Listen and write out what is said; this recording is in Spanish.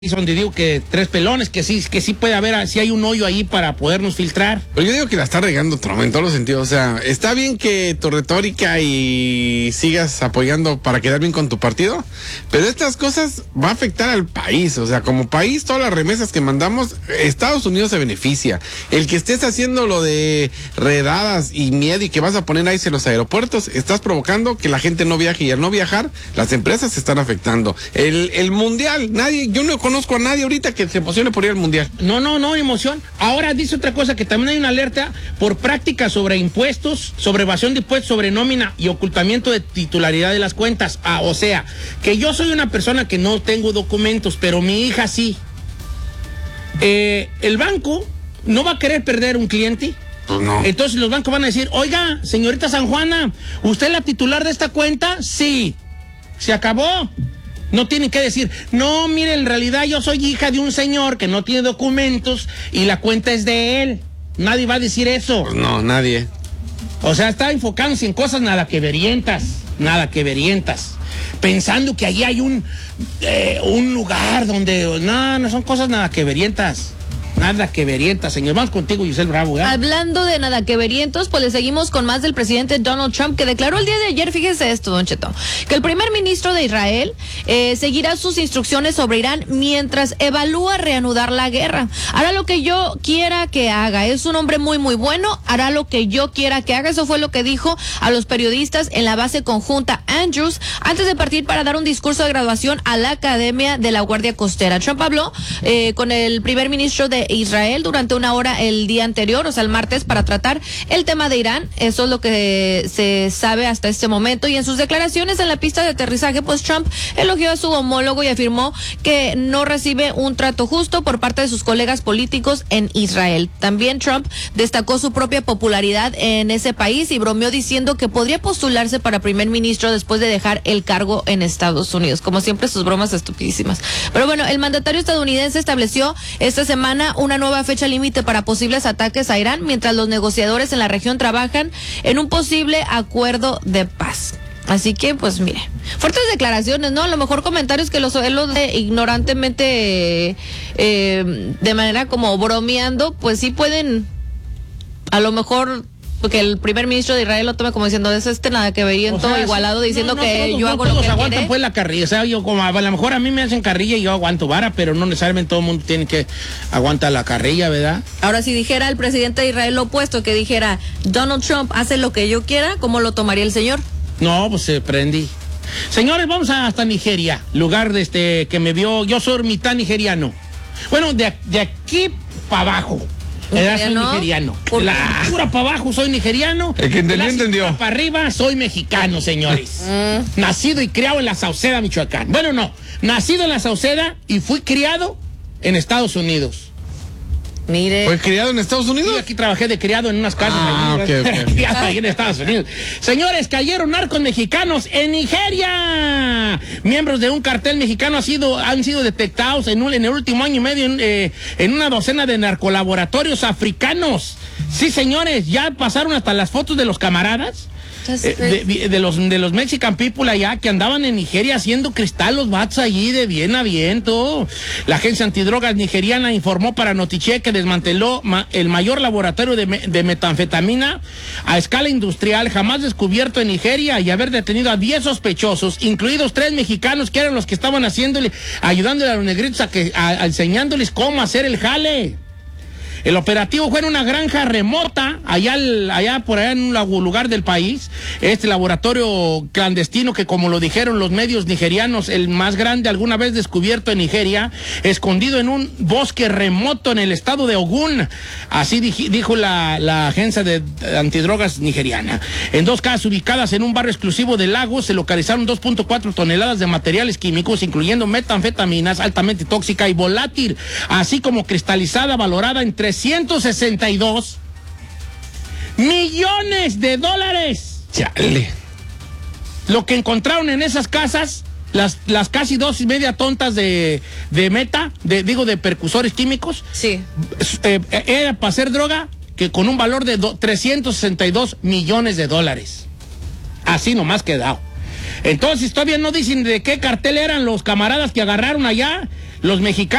donde digo que tres pelones, que sí puede haber, si hay un hoyo ahí para podernos filtrar. Pero yo digo que la está regando Trump en todos los sentidos. O sea, está bien que tu retórica y sigas apoyando para quedar bien con tu partido, pero estas cosas va a afectar al país. O sea, como país, todas las remesas que mandamos, Estados Unidos se beneficia. El que estés haciendo lo de redadas y miedo y que vas a poner ahí en los aeropuertos, estás provocando que la gente no viaje, y al no viajar, las empresas se están afectando. El mundial, yo no conozco a nadie ahorita que se emocione por ir al mundial. No, emoción. Ahora dice otra cosa, que también hay una alerta por prácticas sobre impuestos, sobre evasión de impuestos, sobre nómina y ocultamiento de titularidad de las cuentas. O sea, que yo soy una persona que no tengo documentos, pero mi hija sí. El banco no va a querer perder un cliente. Pues no. Entonces los bancos van a decir, oiga, señorita San Juana, ¿usted es la titular de esta cuenta? Sí. Se acabó. No tienen que decir, no, mire, en realidad yo soy hija de un señor que no tiene documentos y la cuenta es de él. Nadie va a decir eso. Pues no, nadie. O sea, está enfocándose en cosas nada que verientas. Pensando que allí hay un lugar donde... No son cosas nada que verientas. Nada que verientas, señor. Vamos contigo, Giselle Bravo. Hablando de nada que verientos, pues le seguimos con más del presidente Donald Trump, que declaró el día de ayer, fíjese esto, Don Cheto, que el primer ministro de Israel seguirá sus instrucciones sobre Irán mientras evalúa reanudar la guerra. Hará lo que yo quiera que haga. Es un hombre muy, muy bueno. Hará lo que yo quiera que haga. Eso fue lo que dijo a los periodistas en la base conjunta Andrews antes de partir para dar un discurso de graduación a la Academia de la Guardia Costera. Trump habló con el primer ministro de Israel durante una hora el día anterior, o sea, el martes, para tratar el tema de Irán. Eso es lo que se sabe hasta este momento. Y en sus declaraciones en la pista de aterrizaje, pues Trump elogió a su homólogo y afirmó que no recibe un trato justo por parte de sus colegas políticos en Israel. También Trump destacó su propia popularidad en ese país y bromeó diciendo que podría postularse para primer ministro después de dejar el cargo en Estados Unidos. Como siempre, sus bromas estupidísimas. Pero bueno, el mandatario estadounidense estableció esta semana una nueva fecha límite para posibles ataques a Irán, mientras los negociadores en la región trabajan en un posible acuerdo de paz. Así que, pues mire, fuertes declaraciones, ¿no? A lo mejor comentarios que los ignorantemente, de manera como bromeando, pues sí pueden, a lo mejor... Porque el primer ministro de Israel lo tome como diciendo, es nada que veriento, o sea, igualado, diciendo que yo hago lo que quiere. Aguantan pues la carrilla, o sea, yo como a lo mejor a mí me hacen carrilla y yo aguanto vara, pero no necesariamente todo el mundo tiene que aguantar la carrilla, ¿verdad? Ahora, si dijera el presidente de Israel lo opuesto, que dijera, Donald Trump hace lo que yo quiera, ¿cómo lo tomaría el señor? No, pues se prendí. Señores, vamos hasta Nigeria, lugar de que me vio, yo soy mitad nigeriano. Bueno, de aquí para abajo. Soy nigeriano. La cintura para abajo soy nigeriano. El que entendió. Para arriba soy mexicano, señores. Nacido y criado en la Sauceda, Michoacán. Bueno, no. Nacido en la Sauceda y fui criado en Estados Unidos. Mire. ¿Fue criado en Estados Unidos? Sí, aquí trabajé de criado en unas casas. Okay. Ahí en Estados Unidos. Señores, cayeron narcos mexicanos en Nigeria. Miembros de un cartel mexicano han sido detectados en el último año y medio en una docena de narcolaboratorios africanos. Sí, señores, ya pasaron hasta las fotos de los camaradas. De los Mexican people allá que andaban en Nigeria haciendo cristal los vatos allí de bien a viento. La agencia antidrogas nigeriana informó para Notiche que desmanteló el mayor laboratorio de metanfetamina a escala industrial jamás descubierto en Nigeria y haber detenido a 10 sospechosos, incluidos 3 mexicanos que eran los que estaban ayudándole a los negritos enseñándoles cómo hacer el jale. El operativo fue en una granja remota, por allá en un lugar del país. Este laboratorio clandestino que, como lo dijeron los medios nigerianos, el más grande alguna vez descubierto en Nigeria, escondido en un bosque remoto en el estado de Ogún. Así dijo la agencia de antidrogas nigeriana. En 2 casas ubicadas en un barrio exclusivo de Lagos, se localizaron 2.4 toneladas de materiales químicos, incluyendo metanfetaminas altamente tóxica y volátil, así como cristalizada, valorada en 362 millones de dólares. Chale. Lo que encontraron en esas casas, las casi 2.5 tontas de precursores químicos, sí, era para hacer droga que con un valor de 362 millones de dólares. Así nomás quedado. Entonces todavía no dicen de qué cartel eran los camaradas que agarraron allá los mexicanos